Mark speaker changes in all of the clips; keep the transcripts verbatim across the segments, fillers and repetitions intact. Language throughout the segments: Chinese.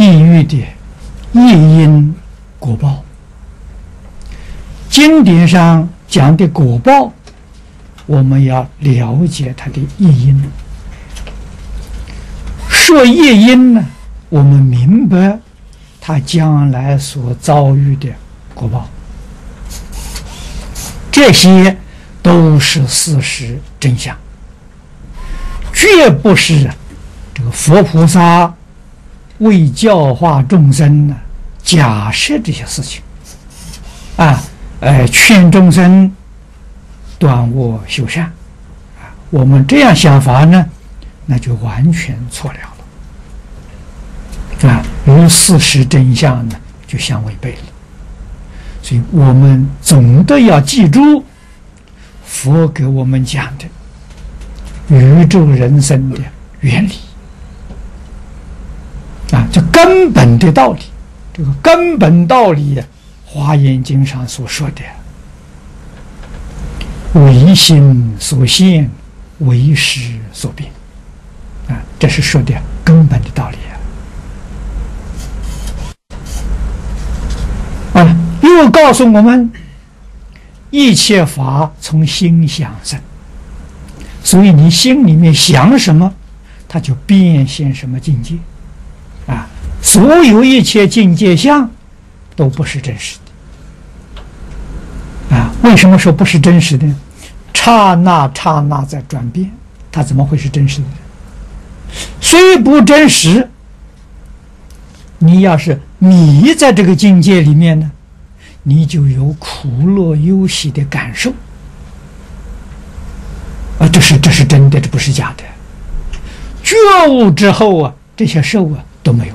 Speaker 1: 地狱的业因果报。经典上讲的果报，我们要了解它的业因。说业因呢，我们明白他将来所遭遇的果报，这些都是事实真相，绝不是这个佛菩萨为教化众生呢假设这些事情啊，呃，劝众生断恶修善啊，我们这样想法呢，那就完全错了。啊，与事实真相呢就相违背了，所以我们总的要记住佛给我们讲的宇宙人生的原理啊，这根本的道理。这个根本道理，华严经上所说的唯心所现，唯识所变啊，这是说的根本的道理。啊，又告诉我们，一切法从心想生，所以你心里面想什么，它就变现什么境界。啊，所有一切境界相都不是真实的。啊，为什么说不是真实的？刹那刹那在转变，它怎么会是真实的？虽不真实，你要是迷在这个境界里面呢，你就有苦乐忧喜的感受啊，这是这是真的，这不是假的。觉悟之后啊，这些受啊都没有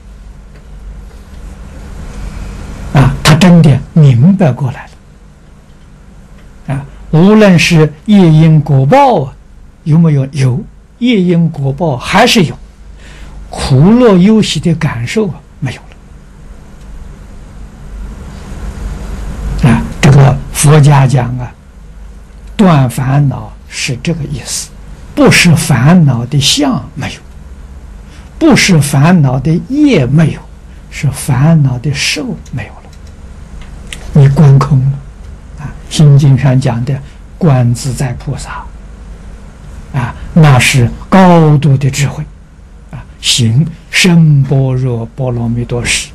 Speaker 1: 了啊，他真的明白过来了啊。无论是业因果报啊，有没有？有，业因果报还是有，苦乐忧喜的感受啊没有了啊。这个佛家讲啊，断烦恼是这个意思，不是烦恼的相没有，不是烦恼的业没有，是烦恼的受没有了，你观空了啊。心经上讲的观自在菩萨啊，那是高度的智慧啊，行深般若波罗蜜多时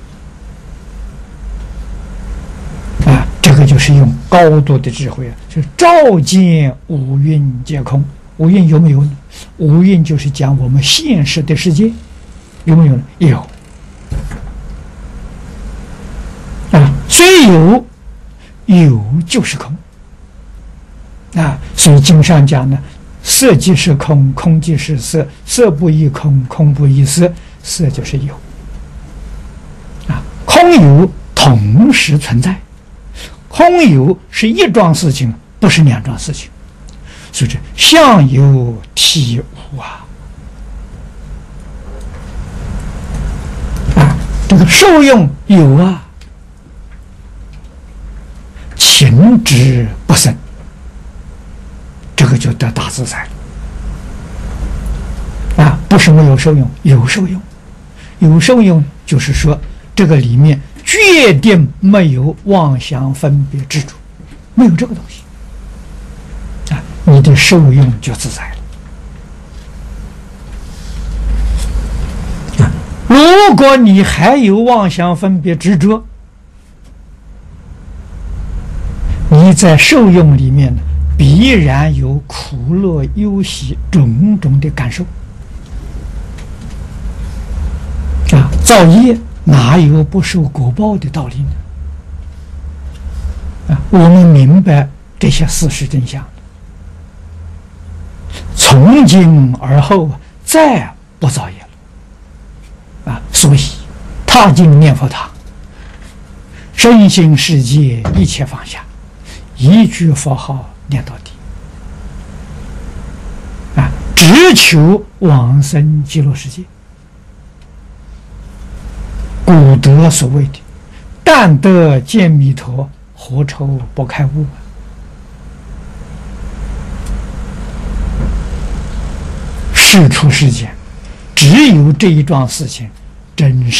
Speaker 1: 啊，这个就是用高度的智慧啊，是照见五蕴皆空。五蕴有没有呢？五蕴就是讲我们现实的世界，有没有呢？有啊，虽有，有就是空啊，所以经上讲呢，色即是空，空即是色，色不异空，空不异色，色就是有啊，空有同时存在，空有是一桩事情，不是两桩事情，所以这相有体无啊啊，这个受用有啊，情之不生，这个就得大自在了啊！不是没有受用，有受用，有受用就是说这个里面决定没有妄想分别执着，没有这个东西啊，你的受用就自在了啊！如果你还有妄想分别执着，你在受用里面呢，必然有苦乐忧喜种种的感受啊！造业哪有不受果报的道理呢？啊，我们明白这些事实真相，从今而后再不造业了啊！所以踏进念佛堂，身心世界一切放下，一句佛号念到底啊，只求往生极乐世界。古德所谓的但得见弥陀，何愁不开悟？世出世间只有这一桩事情真实